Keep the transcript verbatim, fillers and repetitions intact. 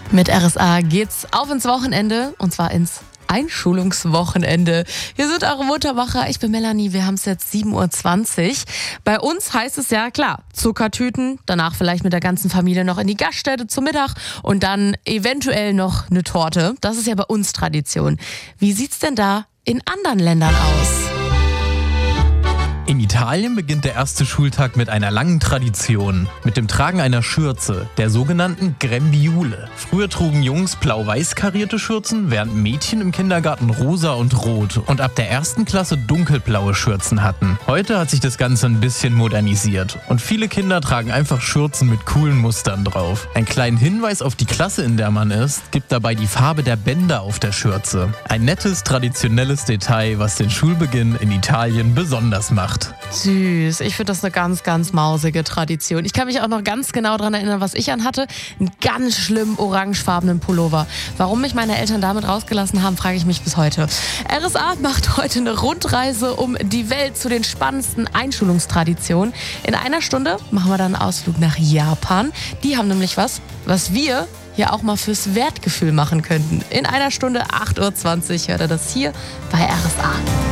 Mit R S A geht's auf ins Wochenende und zwar ins Einschulungswochenende. Hier sind eure Muttermacher. Ich bin Melanie. Wir haben es jetzt sieben Uhr zwanzig. Bei uns heißt es ja klar, Zuckertüten, danach vielleicht mit der ganzen Familie noch in die Gaststätte zum Mittag und dann eventuell noch eine Torte. Das ist ja bei uns Tradition. Wie sieht's denn da in anderen Ländern aus? In Italien beginnt der erste Schultag mit einer langen Tradition, mit dem Tragen einer Schürze, der sogenannten Grembiule. Früher trugen Jungs blau-weiß karierte Schürzen, während Mädchen im Kindergarten rosa und rot und ab der ersten Klasse dunkelblaue Schürzen hatten. Heute hat sich das Ganze ein bisschen modernisiert und viele Kinder tragen einfach Schürzen mit coolen Mustern drauf. Einen kleinen Hinweis auf die Klasse, in der man ist, gibt dabei die Farbe der Bänder auf der Schürze. Ein nettes, traditionelles Detail, was den Schulbeginn in Italien besonders macht. Süß. Ich finde das eine ganz, ganz mausige Tradition. Ich kann mich auch noch ganz genau daran erinnern, was ich anhatte. Einen ganz schlimmen orangefarbenen Pullover. Warum mich meine Eltern damit rausgelassen haben, frage ich mich bis heute. R S A macht heute eine Rundreise um die Welt zu den spannendsten Einschulungstraditionen. In einer Stunde machen wir dann einen Ausflug nach Japan. Die haben nämlich was, was wir hier auch mal fürs Wertgefühl machen könnten. In einer Stunde, acht Uhr zwanzig, hört ihr das hier bei R S A.